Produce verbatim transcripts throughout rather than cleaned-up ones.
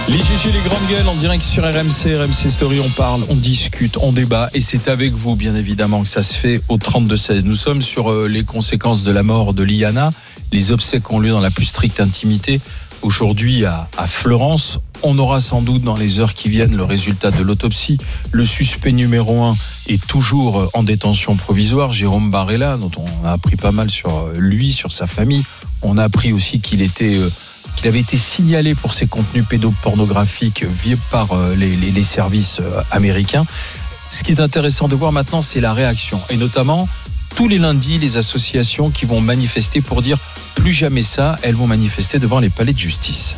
Les G G, les grandes gueules en direct sur R M C, R M C Story, on parle, on discute, on débat et c'est avec vous bien évidemment que ça se fait au trente-deux seize. Nous sommes sur les conséquences de la mort de Liana. Les obsèques ont lieu dans la plus stricte intimité. Aujourd'hui à, à Fleurance, on aura sans doute dans les heures qui viennent le résultat de l'autopsie. Le suspect numéro un est toujours en détention provisoire, Jérôme Barella, dont on a appris pas mal sur lui, sur sa famille. On a appris aussi qu'il était... qu'il avait été signalé pour ses contenus pédopornographiques via par les, les, les services américains. Ce qui est intéressant de voir maintenant, c'est la réaction. Et notamment, tous les lundis, les associations qui vont manifester pour dire plus jamais ça, elles vont manifester devant les palais de justice.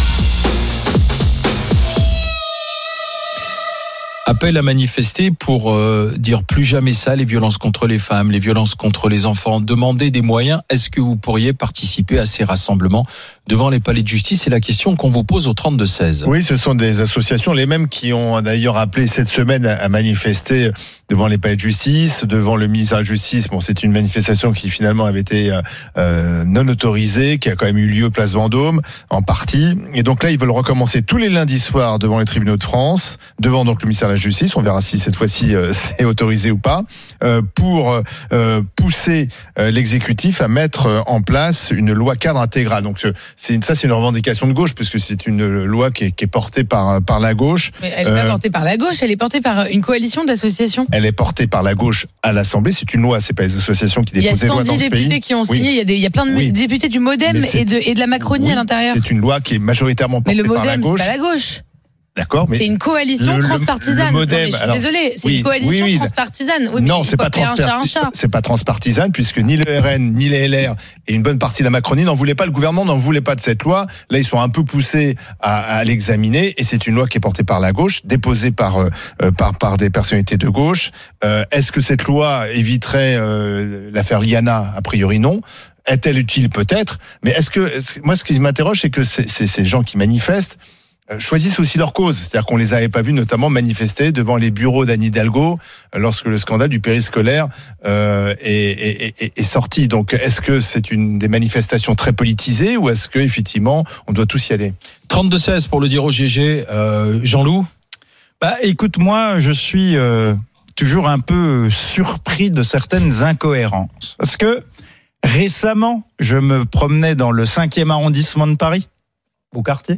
Appel à manifester pour euh, dire plus jamais ça, les violences contre les femmes, les violences contre les enfants. Demander des moyens. Est-ce que vous pourriez participer à ces rassemblements devant les palais de justice? C'est la question qu'on vous pose au trente-deux seize. Oui, ce sont des associations, les mêmes qui ont d'ailleurs appelé cette semaine à manifester devant les palais de justice, devant le ministère de la Justice. Bon, c'est une manifestation qui finalement avait été euh, non autorisée, qui a quand même eu lieu place Vendôme, en partie. Et donc là, ils veulent recommencer tous les lundis soirs devant les tribunaux de France, devant donc le ministère de la Justice. On verra si cette fois-ci euh, c'est autorisé ou pas, euh, pour euh, pousser euh, l'exécutif à mettre en place une loi cadre intégrale. Donc c'est ça, c'est une revendication de gauche, puisque c'est une loi qui est, qui est portée par par la gauche. Mais elle n'est pas euh, portée par la gauche, elle est portée par une coalition d'associations. Elle est portée par la gauche à l'Assemblée. C'est une loi, c'est pas les associations qui déposent des lois dans ce pays. Il y a cent dix députés qui ont signé. Oui. Il y a des, il y a plein de oui. députés du MoDem et de et de la Macronie oui, à l'intérieur. C'est une loi qui est majoritairement portée MoDem, par la gauche. Mais le MoDem, c'est pas la gauche. D'accord, mais c'est une coalition le, transpartisane. Le modem, non, mais je suis alors, désolée, c'est oui, une coalition oui, oui, transpartisane. Oui, non, c'est pas, transpar- c'est pas transpartisane, puisque ni le R N, ni les L R et une bonne partie de la Macronie n'en voulaient pas, le gouvernement n'en voulait pas de cette loi. Là, ils sont un peu poussés à, à l'examiner, et c'est une loi qui est portée par la gauche, déposée par euh, par par des personnalités de gauche. Euh, est-ce que cette loi éviterait euh, l'affaire Liana? A priori, non. Est-elle utile? Peut-être. Mais est-ce que est-ce, moi, ce qui m'interroge, c'est que c'est, c'est ces gens qui manifestent choisissent aussi leur cause. C'est-à-dire qu'on les avait pas vus notamment manifester devant les bureaux d'Anne Hidalgo lorsque le scandale du périscolaire euh, est, est, est, est sorti. Donc, est-ce que c'est une des manifestations très politisées ou est-ce que effectivement on doit tous y aller? trente-deux seize pour le dire au G G. Euh, Jean-Loup? Bah, écoute, moi, je suis euh, toujours un peu surpris de certaines incohérences. Parce que récemment, je me promenais dans le cinquième arrondissement de Paris, au quartier.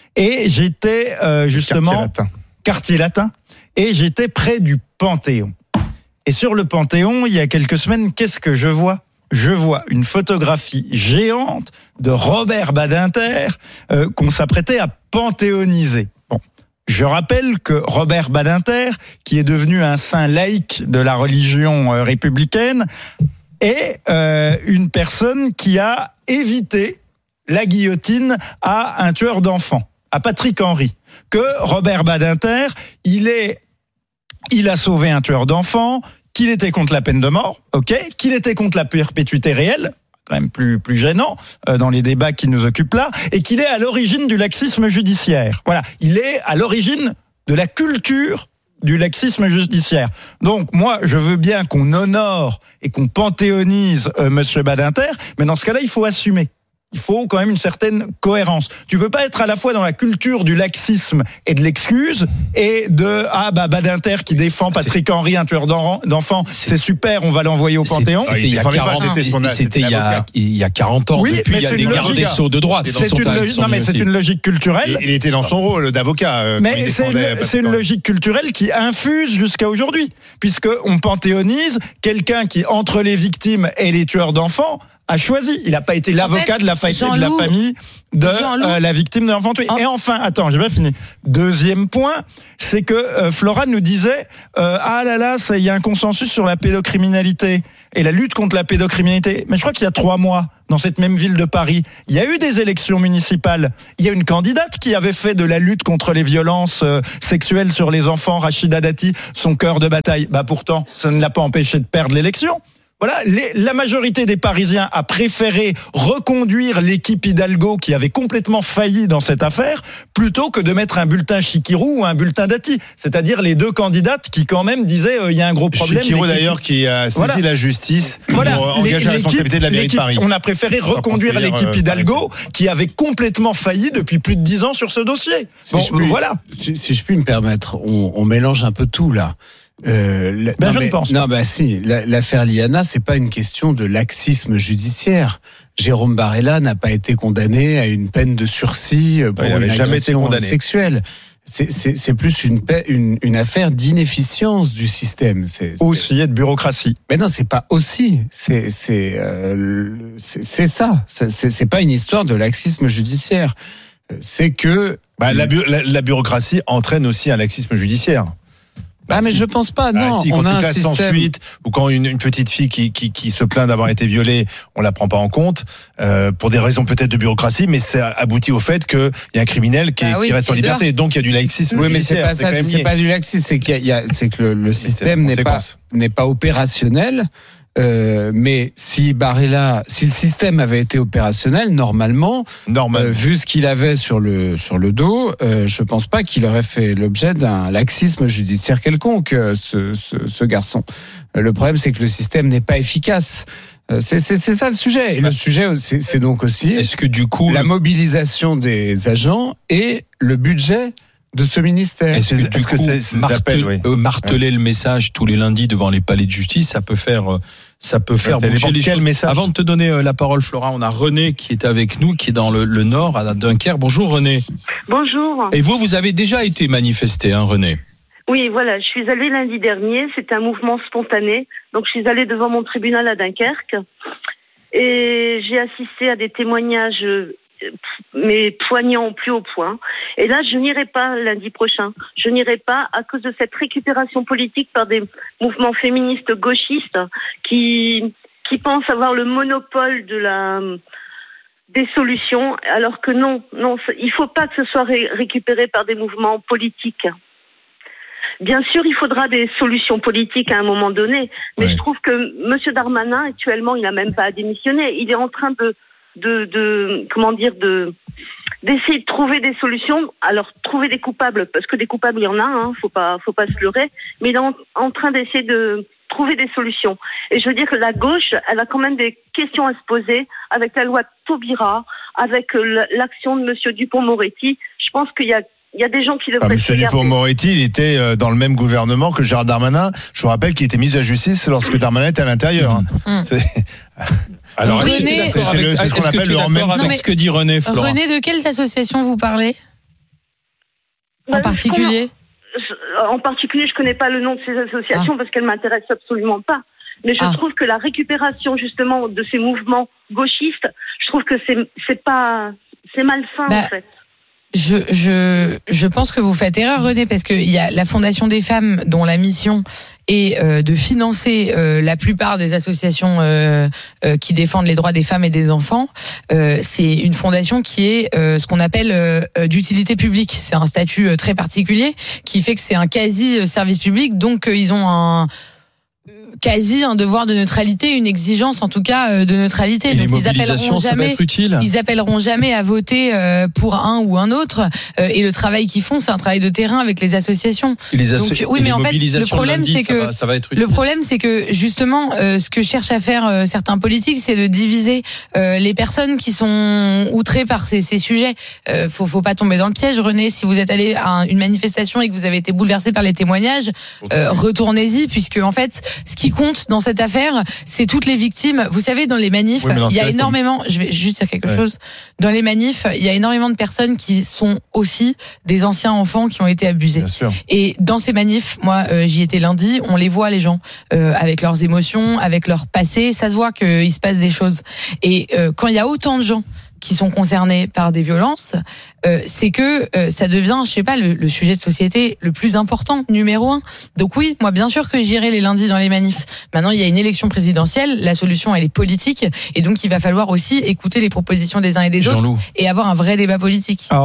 Et j'étais euh, justement quartier latin. quartier latin, et j'étais près du Panthéon. Et sur le Panthéon, il y a quelques semaines, qu'est-ce que je vois? Je vois une photographie géante de Robert Badinter euh, qu'on s'apprêtait à panthéoniser. Bon, je rappelle que Robert Badinter, qui est devenu un saint laïque de la religion euh, républicaine, est euh, une personne qui a évité la guillotine à un tueur d'enfants, à Patrick Henry, que Robert Badinter, il est, il a sauvé un tueur d'enfants, qu'il était contre la peine de mort, ok, qu'il était contre la perpétuité réelle, quand même plus plus gênant euh, dans les débats qui nous occupent là, et qu'il est à l'origine du laxisme judiciaire. Voilà, il est à l'origine de la culture du laxisme judiciaire. Donc moi, je veux bien qu'on honore et qu'on panthéonise euh, Monsieur Badinter, mais dans ce cas-là, il faut assumer. Il faut quand même une certaine cohérence. Tu peux pas être à la fois dans la culture du laxisme et de l'excuse et de ah bah Badinter qui défend Patrick Henry, un tueur d'enfants, c'est, c'est super, on va l'envoyer au Panthéon. C'était, c'était il y a quarante, c'était, c'était, c'était il, y a, il y a quarante ans. Oui, depuis mais il y a c'est des gardes des sceaux de droite. C'est une logique, non mais c'est une logique culturelle. Il, il était dans son rôle d'avocat. Euh, mais c'est une, c'est une logique culturelle qui infuse jusqu'à aujourd'hui, puisque on panthéonise quelqu'un qui entre les victimes et les tueurs d'enfants a choisi. Il n'a pas été l'avocat en fait, de, la fa- de la famille de euh, la victime de l'enfant tué. En... Et enfin, attends, j'ai pas fini. Deuxième point, c'est que euh, Flora nous disait euh, ah là là, il y a un consensus sur la pédocriminalité et la lutte contre la pédocriminalité. Mais je crois qu'il y a trois mois, dans cette même ville de Paris, il y a eu des élections municipales. Il y a une candidate qui avait fait de la lutte contre les violences euh, sexuelles sur les enfants, Rachida Dati, son cœur de bataille. Bah pourtant, ça ne l'a pas empêché de perdre l'élection. Voilà, les, la majorité des Parisiens a préféré reconduire l'équipe Hidalgo qui avait complètement failli dans cette affaire, plutôt que de mettre un bulletin Chikirou ou un bulletin Dati. C'est-à-dire les deux candidates qui quand même disaient il euh, y a un gros problème. Chikirou d'ailleurs qui a saisi voilà. la justice voilà. pour engager la responsabilité de la mairie de Paris. On a préféré reconduire l'équipe Hidalgo qui avait complètement failli depuis plus de dix ans sur ce dossier. Si bon, je puis, voilà. Si, si je puis me permettre, on, on mélange un peu tout là. Euh, la, ben non, je mais, ne pense non, pas. bah si, la, l'affaire Liana, c'est pas une question de laxisme judiciaire. Jérôme Barella n'a pas été condamné à une peine de sursis pour il une jamais été condamné. sexuelle. C'est, c'est, c'est plus une, une, une affaire d'inefficience du système. C'est, c'est... Aussi et de bureaucratie. Mais non, c'est pas aussi. C'est, c'est, euh, c'est, c'est ça. C'est, c'est, c'est pas une histoire de laxisme judiciaire. C'est que bah, la, bu- la, la bureaucratie entraîne aussi un laxisme judiciaire. Ah mais je pense pas, non. Ah, si, quand on a tu un classes système... sans suite, ou quand une, une petite fille qui, qui, qui se plaint d'avoir été violée, on la prend pas en compte, euh, pour des raisons peut-être de bureaucratie, mais ça aboutit au fait qu'il y a un criminel qui, bah oui, qui reste en liberté. Donc il y a du laxisme oui, judiciaire. Oui, mais c'est pas c'est ça, c'est pas du laxisme, c'est qu'il y a, il y a c'est que le, le système n'est pas, n'est pas opérationnel. Euh, mais si Barella, si le système avait été opérationnel, normalement, normalement. Euh, vu ce qu'il avait sur le sur le dos, euh, je pense pas qu'il aurait fait l'objet d'un laxisme judiciaire quelconque, euh, ce, ce, ce garçon. Euh, le problème, c'est que le système n'est pas efficace. Euh, c'est, c'est, c'est ça le sujet. Et le sujet, c'est, c'est donc aussi est-ce que du coup la le... mobilisation des agents et le budget de ce ministère. Est-ce que, du est-ce coup, que c'est, c'est martel, appels, oui. euh, marteler ouais. le message tous les lundis devant les palais de justice, ça peut faire, euh, ça peut faire ça bouger les quel choses. Message Avant de te donner euh, la parole, Flora, on a René qui est avec nous, qui est dans le, le Nord, à Dunkerque. Bonjour René. Bonjour. Et vous, vous avez déjà été manifesté, hein, René? Oui, voilà, je suis allée lundi dernier, c'était un mouvement spontané, donc je suis allée devant mon tribunal à Dunkerque et j'ai assisté à des témoignages mais poignants au plus haut point. Et là, je n'irai pas lundi prochain. Je n'irai pas à cause de cette récupération politique par des mouvements féministes gauchistes qui qui pensent avoir le monopole de la des solutions, alors que non, non, il faut pas que ce soit ré- récupéré par des mouvements politiques. Bien sûr, il faudra des solutions politiques à un moment donné, mais ouais. je trouve que Monsieur Darmanin, actuellement, il n'a même pas à démissionner. Il est en train de De, de comment dire de d'essayer de trouver des solutions. Alors trouver des coupables, parce que des coupables il y en a, hein, faut pas faut pas se leurrer. Mais il est en, en train d'essayer de trouver des solutions. Et je veux dire que la gauche, elle a quand même des questions à se poser avec la loi Taubira, avec l'action de Monsieur Dupond-Moretti. Je pense qu'il y a Il y a des gens qui devraient. Ah, Monsieur Dupond-Moretti, il était dans le même gouvernement que Gérald Darmanin. Je vous rappelle qu'il était ministre de la Justice lorsque Darmanin était à l'intérieur. Mmh. C'est... Alors, René, c'est, c'est, le, c'est ce qu'on appelle le en même temps. Ce que dit René. Flora. René, de quelles associations vous parlez en particulier? En particulier, je connais pas le nom de ces associations ah. parce qu'elles m'intéressent absolument pas. Mais je ah. trouve que la récupération justement de ces mouvements gauchistes, je trouve que c'est c'est pas c'est malsain bah. en fait. Je, je, je pense que vous faites erreur, René, parce qu'il y a la Fondation des femmes dont la mission est euh, de financer euh, la plupart des associations euh, euh, qui défendent les droits des femmes et des enfants. Euh, c'est une fondation qui est euh, ce qu'on appelle euh, d'utilité publique. C'est un statut euh, très particulier qui fait que c'est un quasi-service public, donc euh, ils ont un... quasi un devoir de neutralité, une exigence en tout cas de neutralité. Et donc les ils appelleront jamais, ils appelleront jamais à voter pour un ou un autre. Et le travail qu'ils font, c'est un travail de terrain avec les associations. Et les asso- donc, oui, et mais les en fait, le problème lundi, c'est que ça va, ça va être le problème c'est que justement, euh, ce que cherchent à faire euh, certains politiques, c'est de diviser euh, les personnes qui sont outrées par ces, ces sujets. Euh, faut, faut pas tomber dans le piège, René. Si vous êtes allé à une manifestation et que vous avez été bouleversé par les témoignages, euh, retournez-y, puisque en fait, ce qui compte dans cette affaire, c'est toutes les victimes. Vous savez, dans les manifs, oui, il y a énormément, je vais juste dire quelque ouais. chose, dans les manifs, il y a énormément de personnes qui sont aussi des anciens enfants qui ont été abusés. Bien sûr. Et dans ces manifs, moi, euh, j'y étais lundi, on les voit, les gens, euh, avec leurs émotions, avec leur passé, ça se voit qu'il se passe des choses. Et euh, quand il y a autant de gens qui sont concernés par des violences, euh, c'est que euh, ça devient, je sais pas, le, le sujet de société le plus important, numéro un. Donc oui, moi bien sûr que j'irai les lundis dans les manifs. Maintenant, il y a une élection présidentielle, la solution elle est politique, et donc il va falloir aussi écouter les propositions des uns et des autres Jean-Loup. et avoir un vrai débat politique. Alors,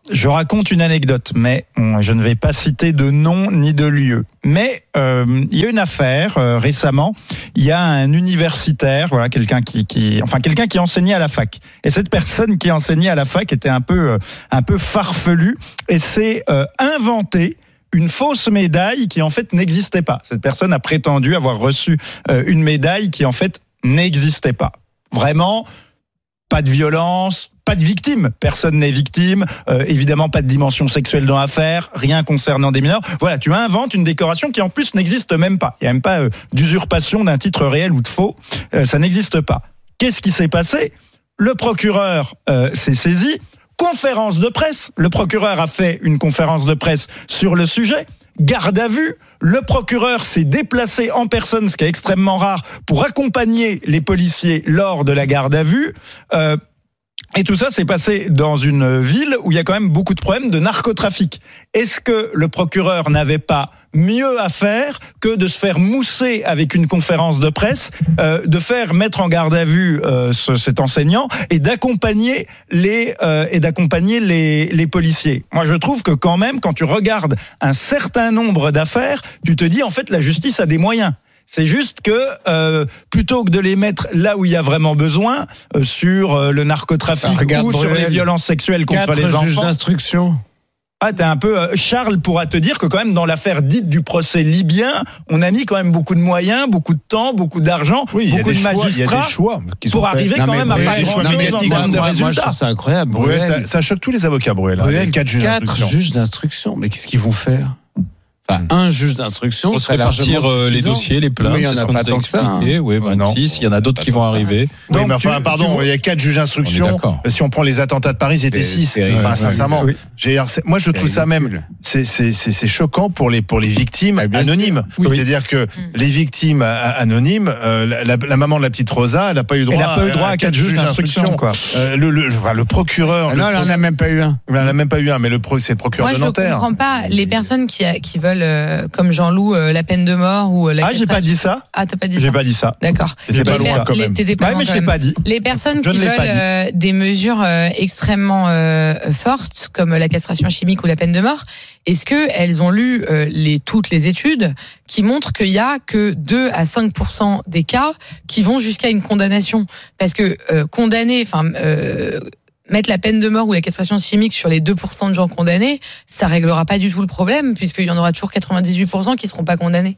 je raconte une anecdote, mais bon, je ne vais pas citer de nom ni de lieu. Mais euh, il y a une affaire euh, récemment. Il y a un universitaire, voilà, quelqu'un qui, qui, enfin quelqu'un qui enseignait à la fac. Et cette personne qui enseignait à la fac était un peu, euh, un peu farfelue et s'est euh, inventé une fausse médaille qui en fait n'existait pas. Cette personne a prétendu avoir reçu euh, une médaille qui en fait n'existait pas. Vraiment, pas de violence, pas de victime. Personne n'est victime. Euh, évidemment, pas de dimension sexuelle dans l'affaire. Rien concernant des mineurs. Voilà, tu inventes une décoration qui en plus n'existe même pas. Il n'y a même pas euh, d'usurpation d'un titre réel ou de faux. Euh, ça n'existe pas. Qu'est-ce qui s'est passé ? Le procureur euh, s'est saisi. Conférence de presse. Le procureur a fait une conférence de presse sur le sujet. Garde à vue. Le procureur s'est déplacé en personne, ce qui est extrêmement rare, pour accompagner les policiers lors de la garde à vue. Euh, Et tout ça s'est passé dans une ville où il y a quand même beaucoup de problèmes de narcotrafic. Est-ce que le procureur n'avait pas mieux à faire que de se faire mousser avec une conférence de presse, euh, de faire mettre en garde à vue euh, ce, cet enseignant et d'accompagner les euh, et d'accompagner les, les policiers? Moi, je trouve que quand même, quand tu regardes un certain nombre d'affaires, tu te dis en fait la justice a des moyens. C'est juste que euh, plutôt que de les mettre là où il y a vraiment besoin, euh, sur euh, le narcotrafic ah, regarde, ou Bruel, sur les violences sexuelles contre les enfants. Juges d'instruction. Ah, t'es un peu. Euh, Charles pourra te dire que quand même dans l'affaire dite du procès libyen, on a mis quand même beaucoup de moyens, beaucoup de temps, beaucoup d'argent, oui, beaucoup de magistrats. Il y a des choix qui pour sont arriver faits. quand non, même à pas grand chose en termes de moi, résultats. Moi, je trouve ça incroyable. Bruel, ça, ça choque tous les avocats, Bruel. Bruel hein, quatre juges quatre d'instruction. juges d'instruction. Mais qu'est-ce qu'ils vont faire? Enfin, un juge d'instruction. On se répartir euh, les dossiers, les plaintes. Oui, il y en a pas tant que ça. Oui, vingt-six. Il y en a d'autres qui vont arriver. Oui, mais enfin, pardon, il y a quatre juges d'instruction. Si on prend les attentats de Paris, c'était six. Enfin, sincèrement. Moi, je trouve ça même, c'est, c'est, c'est, c'est choquant pour les, pour les victimes anonymes. C'est-à-dire que les victimes anonymes, la, la, la maman de la petite Rosa, elle n'a pas eu droit, elle a pas eu droit à, à quatre juges d'instruction, quoi. Euh, le, le, le procureur. Non, elle n'en a même pas eu un. Elle n'en a même pas eu un, mais le pro, c'est le procureur Moi, de Nanterre. Je ne comprends pas les personnes qui, qui veulent, euh, comme Jean-Loup, euh, la peine de mort ou la Ah, j'ai pas dit ça. Ah, t'as pas dit j'ai ça. J'ai pas dit ça. D'accord. T'étais pas loin quand même. T'étais pas ouais, loin mais quand je l'ai pas dit. Les personnes je qui veulent euh, des mesures euh, extrêmement euh, fortes, comme la castration chimique ou la peine de mort, est-ce que elles ont lu euh, les toutes les études qui montrent qu'il y a que deux à cinq pour cent des cas qui vont jusqu'à une condamnation? Parce que euh, condamner, enfin. Euh, mettre la peine de mort ou la castration chimique sur les deux pour cent de gens condamnés, ça réglera pas du tout le problème, puisqu'il y en aura toujours quatre-vingt-dix-huit pour cent qui seront pas condamnés.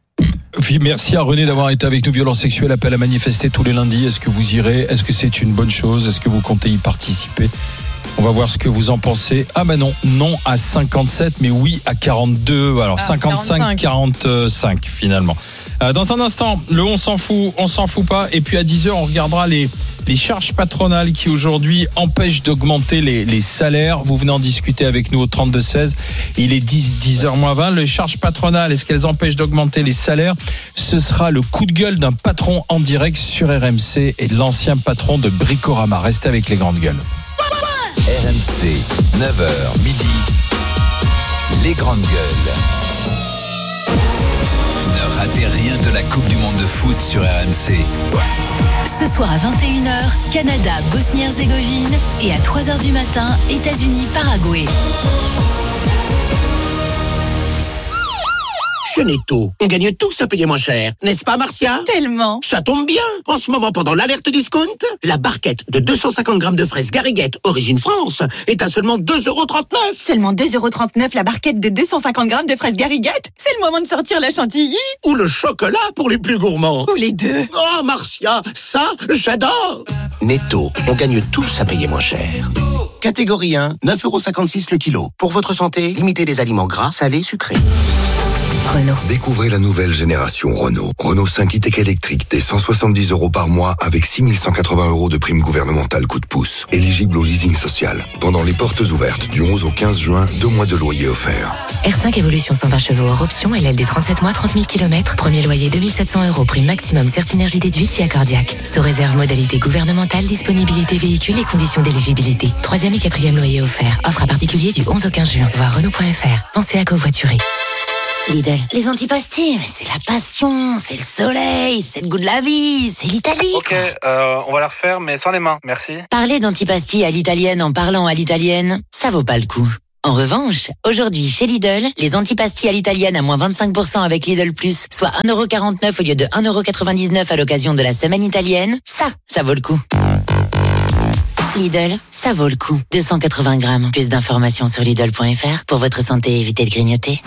Puis merci à René d'avoir été avec nous. Violence sexuelle, appel à manifester tous les lundis. Est-ce que vous irez? Est-ce que c'est une bonne chose? Est-ce que vous comptez y participer? On va voir ce que vous en pensez. Ah bah non, non à cinquante-sept, mais oui à quarante-deux. Alors ah, cinquante-cinq, quarante-cinq finalement. Euh, dans un instant, le on s'en fout, on s'en fout pas. Et puis à dix heures, on regardera les, les charges patronales qui aujourd'hui empêchent d'augmenter les, les salaires. Vous venez en discuter avec nous au trente-deux seize. Il est dix heures moins vingt. Les charges patronales, est-ce qu'elles empêchent d'augmenter les salaires? Ce sera le coup de gueule d'un patron en direct sur R M C et de l'ancien patron de Bricorama. Restez avec les grandes gueules. R M C, neuf heures midi, les grandes gueules. Ne ratez rien de la Coupe du Monde de foot sur R M C. Ce soir à vingt et une heures, Canada, Bosnie-Herzégovine et à trois heures du matin, États-Unis, Paraguay. Chez Netto, on gagne tous à payer moins cher. N'est-ce pas, Marcia? Tellement. Ça tombe bien. En ce moment, pendant l'alerte discount, la barquette de deux cent cinquante grammes de fraises Gariguette, origine France, est à seulement deux euros trente-neuf. Seulement deux euros trente-neuf la barquette de deux cent cinquante grammes de fraises Gariguette? C'est le moment de sortir la chantilly. Ou le chocolat pour les plus gourmands. Ou les deux. Oh, Marcia, ça, j'adore. Netto, on gagne tous à payer moins cher. Catégorie un, neuf euros cinquante-six le kilo. Pour votre santé, limitez les aliments gras, salés, sucrés. Renault. Découvrez la nouvelle génération Renault. Renault cinq e-Tech électrique dès cent soixante-dix euros par mois avec six mille cent quatre-vingts euros de prime gouvernementale coup de pouce. Éligible au leasing social. Pendant les portes ouvertes du onze au quinze juin, deux mois de loyer offerts. R cinq Evolution cent vingt chevaux hors option, L L D trente-sept mois, trente mille kilomètres. Premier loyer deux mille sept cents euros, prime maximum Certinergie déduite si accordiaque. Sous réserve modalité gouvernementale, disponibilité véhicule et conditions d'éligibilité. Troisième et quatrième loyer offert. Offre à particulier du onze au quinze juin. Voir Renault point F R. Pensez à covoiturer. Lidl, les antipastilles, c'est la passion, c'est le soleil, c'est le goût de la vie, c'est l'Italie. Ok, euh, on va la refaire, mais sans les mains, merci. Parler d'antipastilles à l'italienne en parlant à l'italienne, ça vaut pas le coup. En revanche, aujourd'hui chez Lidl, les antipastilles à l'italienne à moins vingt-cinq pour cent avec Lidl Plus, soit un euro quarante-neuf au lieu de un euro quatre-vingt-dix-neuf à l'occasion de la semaine italienne, ça, ça vaut le coup. Lidl, ça vaut le coup. deux cent quatre-vingts grammes. Plus d'informations sur Lidl point F R. Pour votre santé, évitez de grignoter.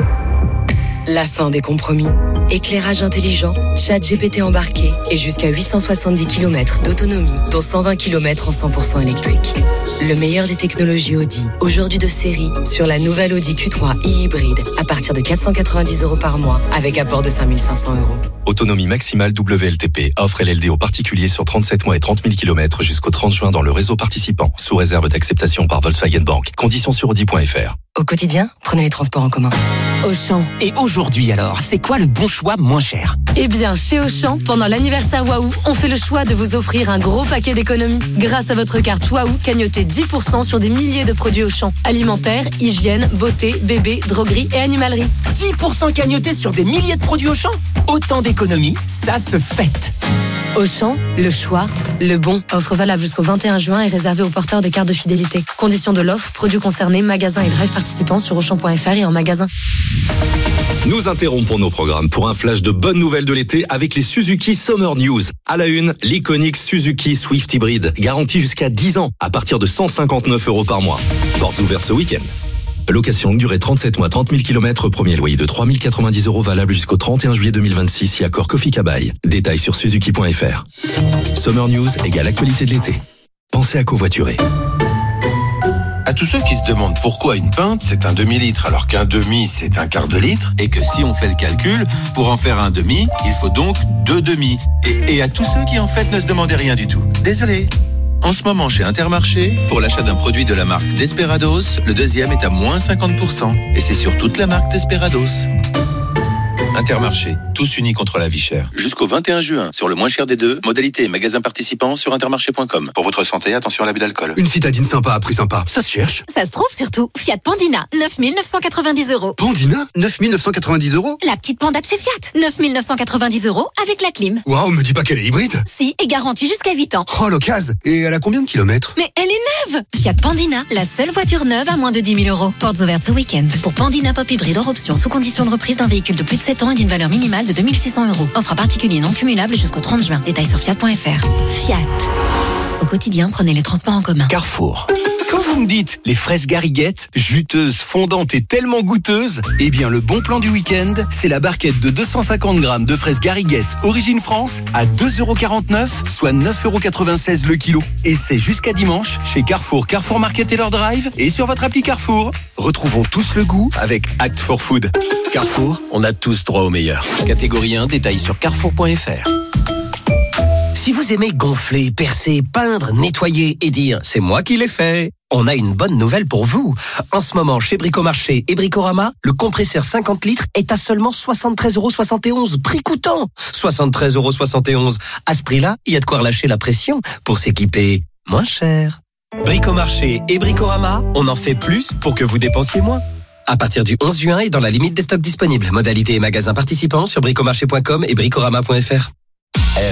La fin des compromis. Éclairage intelligent, chat G P T embarqué et jusqu'à huit cent soixante-dix kilomètres d'autonomie, dont cent vingt kilomètres en cent pour cent électrique. Le meilleur des technologies Audi, aujourd'hui de série, sur la nouvelle Audi Q trois e-hybride, à partir de quatre cent quatre-vingt-dix euros par mois, avec apport de cinq mille cinq cents euros. Autonomie maximale W L T P. Offre L L D aux particuliers sur trente-sept mois et trente mille kilomètres jusqu'au trente juin dans le réseau participant, sous réserve d'acceptation par Volkswagen Bank. Conditions sur Audi point F R. Au quotidien, prenez les transports en commun. Auchan. Et aujourd'hui alors, c'est quoi le bon choix moins cher? Eh bien, chez Auchan, pendant l'anniversaire Waouh, on fait le choix de vous offrir un gros paquet d'économies. Grâce à votre carte Waouh, cagnotez dix pour cent sur des milliers de produits Auchan. Alimentaire, hygiène, beauté, bébé, droguerie et animalerie. dix pour cent cagnotés sur des milliers de produits Auchan? Autant d'économies, ça se fête. Auchan, le choix, le bon. Offre valable jusqu'au vingt et un juin et réservée aux porteurs des cartes de fidélité. Conditions de l'offre, produits concernés, magasins et drive participants sur auchan point F R et en magasin. Nous interrompons nos programmes pour un flash de bonnes nouvelles de l'été avec les Suzuki Summer News. À la une, l'iconique Suzuki Swift Hybrid, garantie jusqu'à dix ans, à partir de cent cinquante-neuf euros par mois. Portes ouvertes ce week-end. Location longue durée trente-sept mois, trente mille kilomètres, premier loyer de trois mille quatre-vingt-dix euros valable jusqu'au trente et un juillet deux mille vingt-six, si accord Kofi Kabaï. Détails sur suzuki point F R. Summer News égale actualité de l'été. Pensez à covoiturer. À tous ceux qui se demandent pourquoi une pinte c'est un demi-litre alors qu'un demi c'est un quart de litre et que si on fait le calcul, pour en faire un demi, il faut donc deux demi. Et, et à tous ceux qui en fait ne se demandaient rien du tout. Désolé. En ce moment chez Intermarché, pour l'achat d'un produit de la marque Desperados, le deuxième est à moins cinquante pour cent. Et c'est sur toute la marque Desperados. Intermarché, tous unis contre la vie chère. Jusqu'au vingt et un juin, sur le moins cher des deux, modalité et magasin participant sur intermarché point com. Pour votre santé, attention à l'abus d'alcool. Une citadine sympa à prix sympa, ça se cherche. Ça se trouve surtout. Fiat Pandina, neuf mille neuf cent quatre-vingt-dix euros. Pandina, neuf mille neuf cent quatre-vingt-dix euros. La petite panda de chez Fiat, neuf mille neuf cent quatre-vingt-dix euros avec la clim. Waouh, me dis pas qu'elle est hybride. Si, et garantie jusqu'à huit ans. Oh, l'occasion. Et elle a combien de kilomètres? Mais elle est neuve. Fiat Pandina, la seule voiture neuve à moins de dix mille euros. Portes ouvertes ce week-end. Pour Pandina Pop Hybride hors option, sous condition de reprise d'un véhicule de plus de sept ans et d'une valeur minimale de deux mille six cents euros. Offre à particulier non cumulable jusqu'au trente juin. Détails sur fiat point F R. Fiat. Au quotidien, prenez les transports en commun. Carrefour. Quand vous me dites les fraises Gariguette, juteuses, fondantes et tellement goûteuses, eh bien le bon plan du week-end, c'est la barquette de deux cent cinquante grammes de fraises Gariguette origine France à deux euros quarante-neuf, soit neuf euros quatre-vingt-seize le kilo. Et c'est jusqu'à dimanche chez Carrefour, Carrefour Market et leur drive et sur votre appli Carrefour. Retrouvons tous le goût avec Act for Food. Carrefour, on a tous droit au meilleur. Catégorie un, détails sur carrefour point F R. Si vous aimez gonfler, percer, peindre, nettoyer et dire « c'est moi qui l'ai fait », on a une bonne nouvelle pour vous. En ce moment, chez Bricomarché et Bricorama, le compresseur cinquante litres est à seulement soixante-treize euros soixante et onze, prix coûtant. soixante-treize euros soixante et onze. À ce prix-là, il y a de quoi relâcher la pression pour s'équiper moins cher. Bricomarché et Bricorama, on en fait plus pour que vous dépensiez moins. À partir du onze juin et dans la limite des stocks disponibles. Modalité et magasin participants sur bricomarché point com et bricorama point F R.